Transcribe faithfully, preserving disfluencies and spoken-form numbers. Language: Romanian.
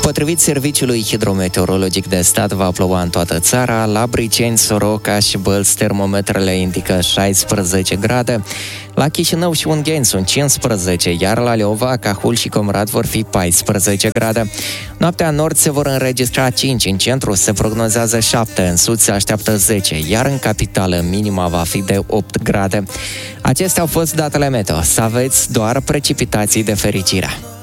Potrivit Serviciului Hidrometeorologic de Stat, va ploua în toată țara. La Briceni, Soroca și Bălți, termometrele indică șaisprezece grade. La Chișinău și Ungheni sunt cincisprezece, iar la Leova, Cahul și Comrat vor fi paisprezece grade. Noaptea în nord se vor înregistra cinci, în centru se prognozează șapte, în sud se așteaptă zece, iar în capitală minima va fi de opt grade. Acestea au fost datele meteo. Să aveți doar precipitații de fericire.